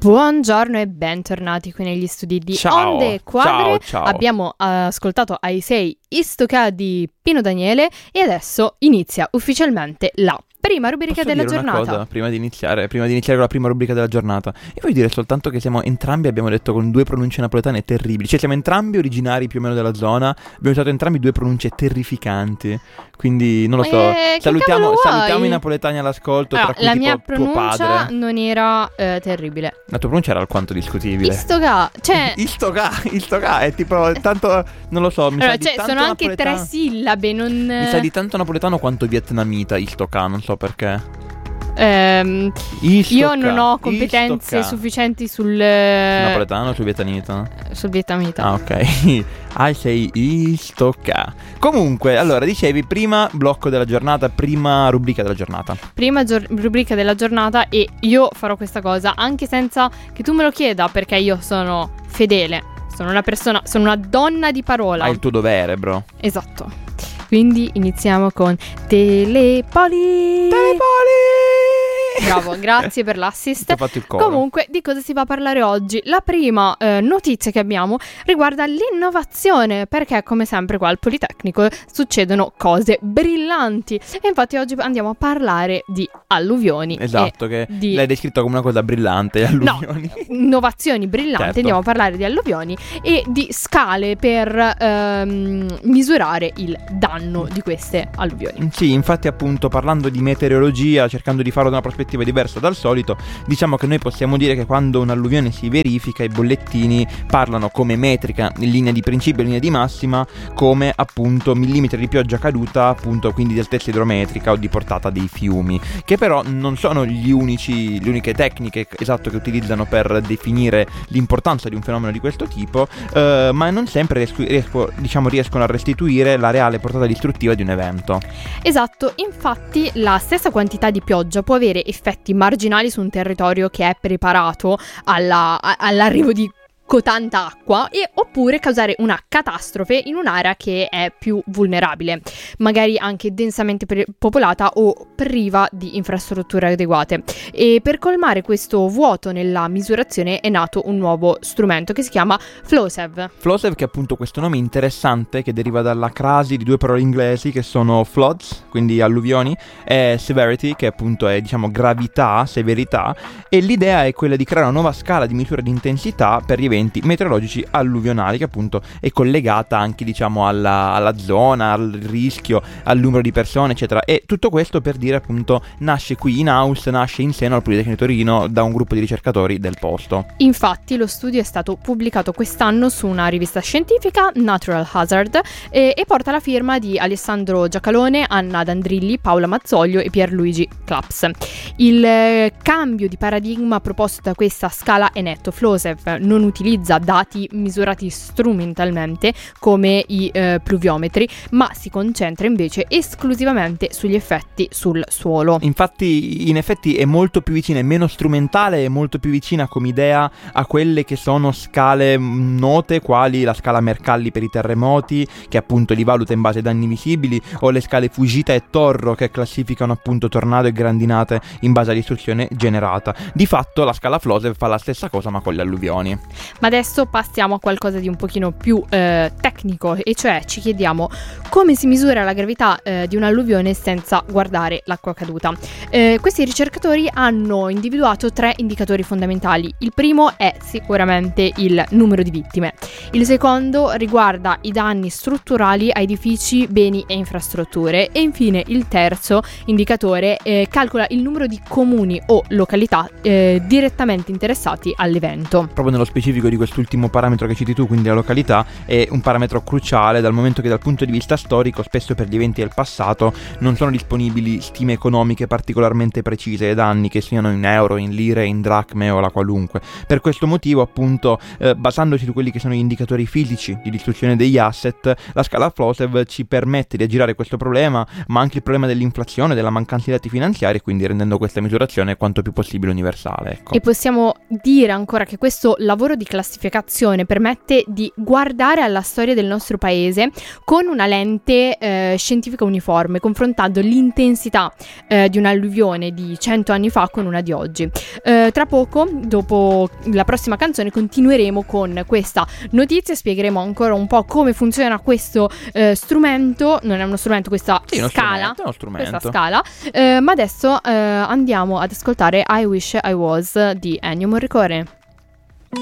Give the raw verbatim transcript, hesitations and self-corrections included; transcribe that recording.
Buongiorno e bentornati qui negli studi di Ciao, Onde Quadre. ciao, ciao. Abbiamo uh, ascoltato ai sei Istoka di Pino Daniele e adesso inizia ufficialmente la prima rubrica Posso della dire giornata. Una cosa prima di iniziare, prima di iniziare con la prima rubrica della giornata. Io voglio dire soltanto che siamo entrambi, abbiamo detto con due pronunce napoletane terribili. Cioè siamo entrambi originari più o meno della zona, abbiamo usato entrambi due pronunce terrificanti. Quindi non lo so, Eh, che salutiamo, cavolo vuoi? salutiamo i napoletani all'ascolto, Allora, tra cui la tipo mia tuo pronuncia padre. non era eh, terribile. La tua pronuncia era alquanto discutibile. Istoka, cioè Istoka, Istoka è tipo tanto, non lo so, mi allora, sa di cioè, tanto sono anche napoletano. tre sillabe, non Mi sa di tanto napoletano quanto vietnamita Istoka, non so perché. ehm, Istoka, io non ho competenze Istoka. sufficienti sul Sul eh, napoletano o sul vietnamita? sul vietnamita. Ah, ok. Ah, sei Istoka. Comunque, allora, dicevi prima blocco della giornata, prima rubrica della giornata. Prima gior- rubrica della giornata e io farò questa cosa anche senza che tu me lo chieda, perché io sono fedele, sono una persona, sono una donna di parola. Hai il tuo dovere, bro. Esatto. Quindi iniziamo con Telepoli. Telepoli! Bravo, grazie per l'assist. Ti ho fatto il coro. Comunque, di cosa si va a parlare oggi? La prima eh, notizia che abbiamo riguarda l'innovazione, perché come sempre qua al Politecnico succedono cose brillanti. E infatti oggi andiamo a parlare di alluvioni. Esatto, e che di l'hai descritto come una cosa brillante, alluvioni. innovazioni brillanti. Certo. Andiamo a parlare di alluvioni e di scale per ehm, misurare il danno di queste alluvioni. Sì, infatti appunto parlando di meteorologia, cercando di farlo da una prospettiva diversa dal solito, diciamo che noi possiamo dire che quando un'alluvione si verifica i bollettini parlano come metrica in linea di principio e in linea di massima come appunto millimetri di pioggia caduta, appunto quindi di altezza idrometrica o di portata dei fiumi, che però non sono gli unici, le uniche tecniche esatto che utilizzano per definire l'importanza di un fenomeno di questo tipo, eh, ma non sempre riesco, riesco, diciamo, riescono a restituire la reale portata distruttiva di un evento. Esatto, infatti la stessa quantità di pioggia può avere effetti marginali su un territorio che è preparato alla, a- all'arrivo di tanta acqua e oppure causare una catastrofe in un'area che è più vulnerabile, magari anche densamente pre- popolata o priva di infrastrutture adeguate. E per colmare questo vuoto nella misurazione è nato un nuovo strumento che si chiama FLOSEV. FLOSEV, che è appunto questo nome interessante che deriva dalla crasi di due parole inglesi che sono floods, quindi alluvioni, e severity, che appunto è diciamo gravità, severità, e l'idea è quella di creare una nuova scala di misura di intensità per gli eventi meteorologici alluvionali, che appunto è collegata anche diciamo alla, alla zona, al rischio, al numero di persone eccetera, e tutto questo per dire appunto nasce qui in house, nasce in seno al Politecnico di Torino da un gruppo di ricercatori del posto. Infatti lo studio è stato pubblicato quest'anno su una rivista scientifica, Natural Hazard, e, e porta la firma di Alessandro Giacalone, Anna Dandrilli, Paola Mazzoglio e Pierluigi Claps. Il eh, cambio di paradigma proposto da questa scala è netto. FLOSEV non utilizza dati misurati strumentalmente come i eh, pluviometri, ma si concentra invece esclusivamente sugli effetti sul suolo. Infatti in effetti è molto più vicina, è meno strumentale, è molto più vicina come idea a quelle che sono scale mh, note, quali la scala Mercalli per i terremoti, che appunto li valuta in base ai danni visibili, o le scale Fujita e Torro, che classificano appunto tornado e grandinate in base all'istruzione generata. Di fatto la scala FLOSEV fa la stessa cosa ma con le alluvioni. Ma adesso passiamo a qualcosa di un pochino più eh, tecnico, e cioè ci chiediamo come si misura la gravità eh, di un'alluvione senza guardare l'acqua caduta. Eh, questi ricercatori hanno individuato tre indicatori fondamentali. Il primo è sicuramente il numero di vittime. Il secondo riguarda i danni strutturali a edifici, beni e infrastrutture. E infine il terzo indicatore eh, calcola il numero di comuni o località eh, direttamente interessati all'evento. Proprio nello specifico di quest'ultimo parametro che citi tu, quindi la località, è un parametro cruciale dal momento che dal punto di vista storico spesso per gli eventi del passato non sono disponibili stime economiche particolarmente precise dei danni, che siano in euro, in lire, in dracme o la qualunque. Per questo motivo appunto eh, basandosi su quelli che sono gli indicatori fisici di distruzione degli asset, la scala FLOSEV ci permette di aggirare questo problema, ma anche il problema dell'inflazione, della mancanza di dati finanziari, quindi rendendo questa misurazione quanto più possibile universale, ecco. E possiamo dire ancora che questo lavoro di classificazione permette di guardare alla storia del nostro paese con una lente eh, scientifica uniforme, confrontando l'intensità eh, di un'alluvione di cento anni fa con una di oggi. Eh, tra poco, dopo la prossima canzone, continueremo con questa notizia, spiegheremo ancora un po' come funziona questo eh, strumento, non è uno strumento, questa sì, uno scala, strumento, uno strumento. questa scala, eh, ma adesso eh, andiamo ad ascoltare I Wish I Was di Ennio Morricone.